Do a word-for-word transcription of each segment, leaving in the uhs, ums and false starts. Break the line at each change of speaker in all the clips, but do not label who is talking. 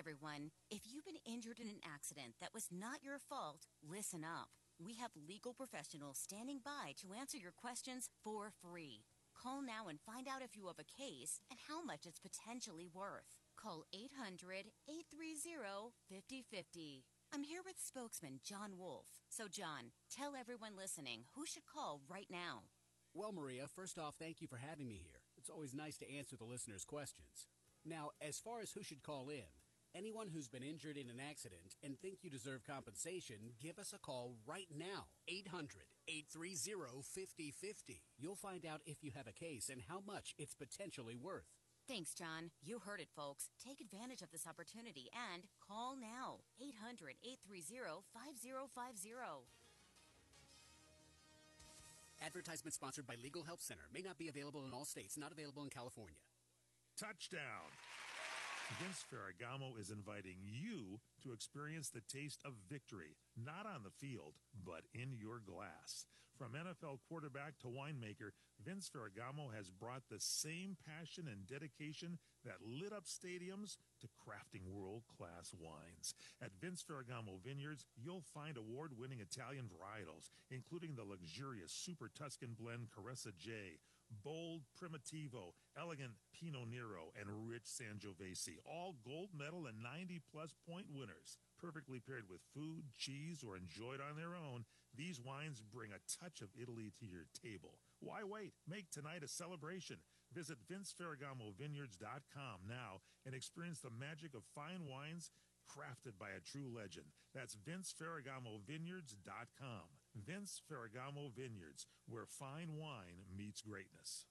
everyone. If you've been injured in an accident that was not your fault, listen up. We have legal professionals standing by to answer your questions for free. Call now and find out if you have a case and how much it's potentially worth. Call eight hundred, eight three zero, five zero five zero. I'm here with spokesman John Wolf. So, John, tell everyone listening who should call right now.
Well, Maria, first off, thank you for having me here. It's always nice to answer the listeners' questions. Now, as far as who should call in, anyone who's been injured in an accident and think you deserve compensation, give us a call right now. eight hundred, eight three zero, five zero five zero. You'll find out if you have a case and how much it's potentially worth.
Thanks, John. You heard it, folks. Take advantage of this opportunity and call now. eight hundred, eight three zero, five zero five zero.
Advertisement sponsored by Legal Help Center. May not be available in all states. Not available in California.
Touchdown. Vince Ferragamo is inviting you to experience the taste of victory, not on the field, but in your glass. From N F L quarterback to winemaker, Vince Ferragamo has brought the same passion and dedication that lit up stadiums to crafting world-class wines. At Vince Ferragamo Vineyards, you'll find award-winning Italian varietals, including the luxurious Super Tuscan blend Caressa J, bold Primitivo, elegant Pinot Nero, and rich Sangiovese, all gold medal and ninety-plus point winners. Perfectly paired with food, cheese, or enjoyed on their own, these wines bring a touch of Italy to your table. Why wait? Make tonight a celebration. Visit Vince Ferragamo Vineyards dot com now and experience the magic of fine wines crafted by a true legend. That's Vince Ferragamo Vineyards dot com. Vince Ferragamo Vineyards, where fine wine meets greatness.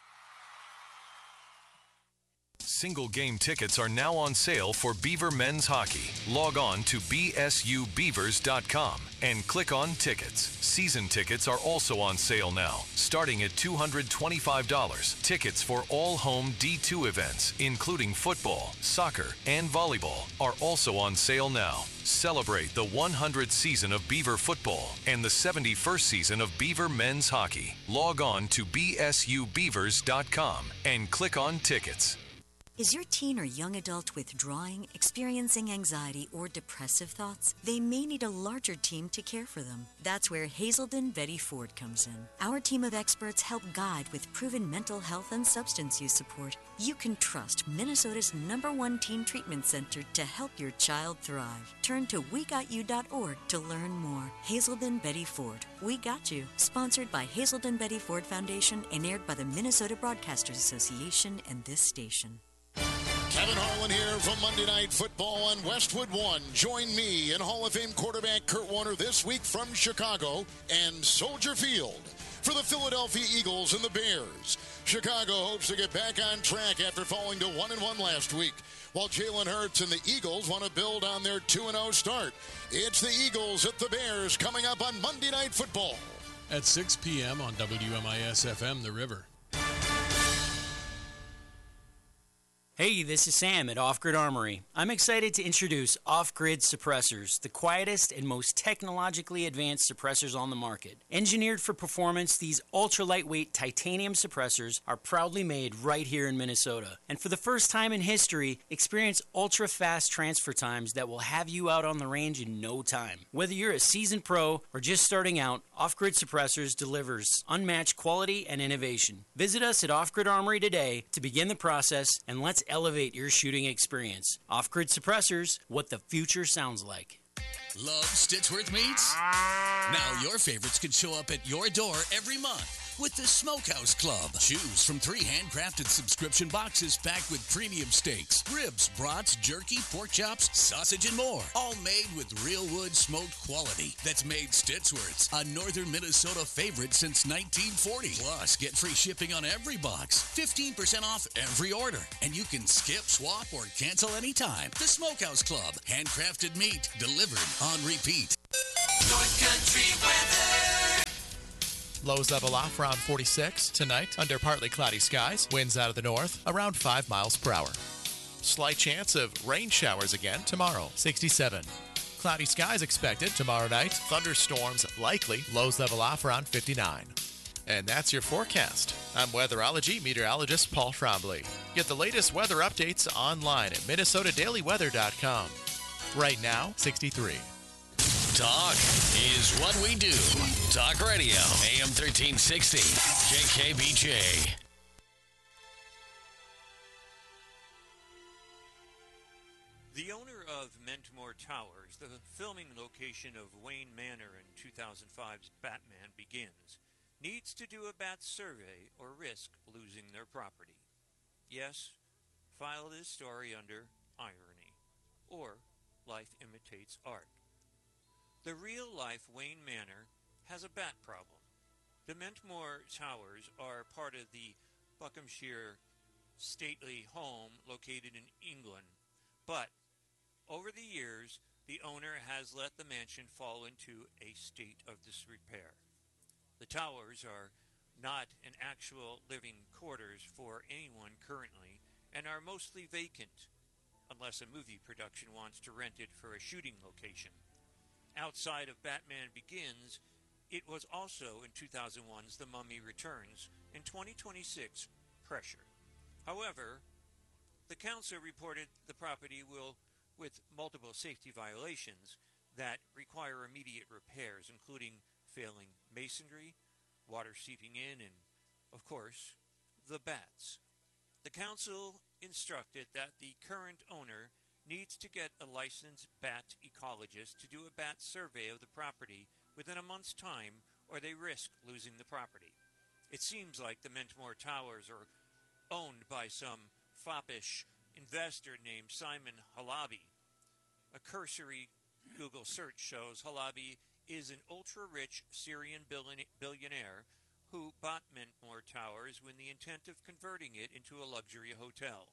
Single game tickets are now on sale for Beaver Men's Hockey. Log on to B S U Beavers dot com and click on Tickets. Season tickets are also on sale now, starting at two hundred twenty-five dollars. Tickets for all home D two events, including football, soccer, and volleyball, are also on sale now. Celebrate the one hundredth season of Beaver football and the seventy-first season of Beaver Men's Hockey. Log on to B S U Beavers dot com and click on Tickets.
Is your teen or young adult withdrawing, experiencing anxiety, or depressive thoughts? They may need a larger team to care for them. That's where Hazelden Betty Ford comes in. Our team of experts help guide with proven mental health and substance use support. You can trust Minnesota's number one teen treatment center to help your child thrive. Turn to we got you dot org to learn more. Hazelden Betty Ford. We Got You. Sponsored by Hazelden Betty Ford Foundation and aired by the Minnesota Broadcasters Association and this station.
Kevin Harlan here from Monday Night Football on Westwood One. Join me and Hall of Fame quarterback Kurt Warner this week from Chicago and Soldier Field for the Philadelphia Eagles and the Bears. Chicago hopes to get back on track after falling to one and one last week, while Jalen Hurts and the Eagles want to build on their two and oh start. It's the Eagles at the Bears coming up on Monday Night Football.
At six p.m. on W M I S F M, The River.
Hey, this is Sam at Off Grid Armory. I'm excited to introduce Off Grid Suppressors, the quietest and most technologically advanced suppressors on the market. Engineered for performance, these ultra-lightweight titanium suppressors are proudly made right here in Minnesota. And for the first time in history, experience ultra-fast transfer times that will have you out on the range in no time. Whether you're a seasoned pro or just starting out, Off Grid Suppressors delivers unmatched quality and innovation. Visit us at Off Grid Armory today to begin the process, and let's elevate your shooting experience. Off-Grid Suppressors, what the future sounds like.
Love Stitchworth Meats? Now your favorites can show up at your door every month with the Smokehouse Club. Choose from three handcrafted subscription boxes packed with premium steaks, ribs, brats, jerky, pork chops, sausage, and more. All made with real wood smoked quality that's made Stitchworth's a northern Minnesota favorite since nineteen forty. Plus, get free shipping on every box, fifteen percent off every order, and you can skip, swap, or cancel anytime. The Smokehouse Club. Handcrafted meat delivered on repeat.
North Country weather.
Lows level off around forty-six. Tonight, under partly cloudy skies. Winds out of the north, around five miles per hour. Slight chance of rain showers again tomorrow, sixty-seven. Cloudy skies expected tomorrow night. Thunderstorms likely. Lows level off around fifty-nine. And that's your forecast. I'm weatherology meteorologist Paul Trombley. Get the latest weather updates online at minnesota daily weather dot com. Right now, sixty-three.
Talk is what we do. Talk Radio, A M thirteen sixty, K K B J.
The owner of Mentmore Towers, the filming location of Wayne Manor in two thousand five's Batman Begins, needs to do a bat survey or risk losing their property. Yes, file this story under irony, or life imitates art. The real-life Wayne Manor has a bat problem. The Mentmore Towers are part of the Buckinghamshire stately home located in England, but over the years, the owner has let the mansion fall into a state of disrepair. The towers are not an actual living quarters for anyone currently and are mostly vacant, unless a movie production wants to rent it for a shooting location. Outside of Batman Begins, it was also in two thousand one's The Mummy Returns and twenty twenty-six Pressure. However, the council reported the property will, with multiple safety violations that require immediate repairs, including failing masonry, water seeping in, and, of course, the bats. The council instructed that the current owner needs to get a licensed bat ecologist to do a bat survey of the property within a month's time, or they risk losing the property. It seems like the Mentmore Towers are owned by some foppish investor named Simon Halabi. A cursory Google search shows Halabi is an ultra-rich Syrian billionaire who bought Mentmore Towers with the intent of converting it into a luxury hotel.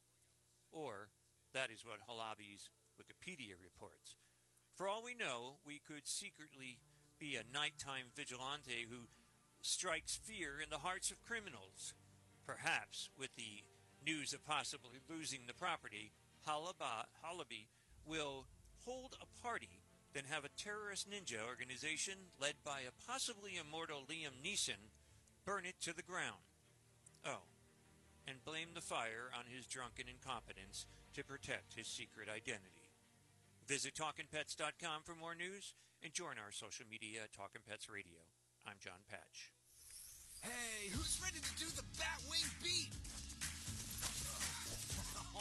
Or, that is what Halabi's Wikipedia reports. For all we know, we could secretly be a nighttime vigilante who strikes fear in the hearts of criminals. Perhaps, with the news of possibly losing the property, Halaba, Halabi will hold a party, then have a terrorist ninja organization led by a possibly immortal Liam Neeson burn it to the ground. Oh, and blame the fire on his drunken incompetence to protect his secret identity. Visit talkin pets dot com for more news and join our social media at Talkin' Pets Radio. I'm John Patch.
Hey, who's ready to do the Batwing beat?